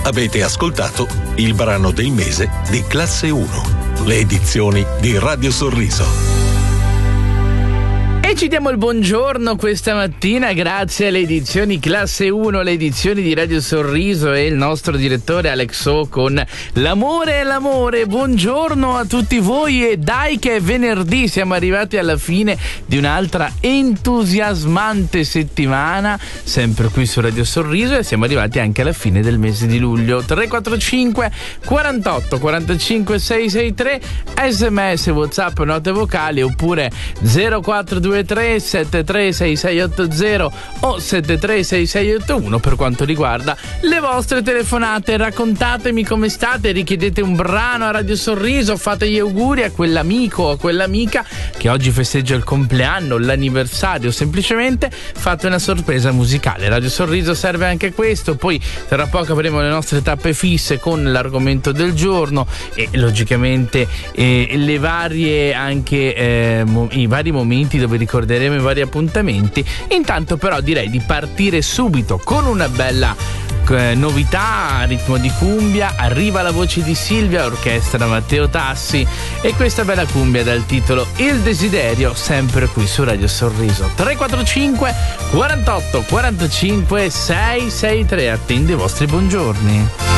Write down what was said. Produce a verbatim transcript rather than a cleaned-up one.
Avete ascoltato il brano del mese di Classe uno, le edizioni di Radio Sorriso. E ci diamo il buongiorno questa mattina grazie alle edizioni Classe uno, le edizioni di Radio Sorriso e il nostro direttore Alex O con L'amore è l'amore. Buongiorno a tutti voi e dai che è venerdì, siamo arrivati alla fine di un'altra entusiasmante settimana, sempre qui su Radio Sorriso, e siamo arrivati anche alla fine del mese di luglio. Tre quattro cinque quarantotto quarantacinque seicentosessantatré, sms, whatsapp, note vocali, oppure zero quattro due tre sette tre sei sei otto zero o sette tre sei sei otto uno per quanto riguarda le vostre telefonate. Raccontatemi come state, richiedete un brano a Radio Sorriso, fate gli auguri a quell'amico o a quell'amica che oggi festeggia il compleanno, l'anniversario, semplicemente fate una sorpresa musicale. Radio Sorriso serve anche questo. Poi tra poco avremo le nostre tappe fisse con l'argomento del giorno e logicamente eh, le varie anche eh, mo- i vari momenti dove ricorderemo i vari appuntamenti. Intanto però direi di partire subito con una bella eh, novità a ritmo di cumbia. Arriva la voce di Silvia, orchestra Matteo Tassi, e questa bella cumbia dal titolo Il Desiderio, sempre qui su Radio Sorriso. Tre quattro cinque quarantotto quarantacinque seicentosessantatré, attende i vostri buongiorni.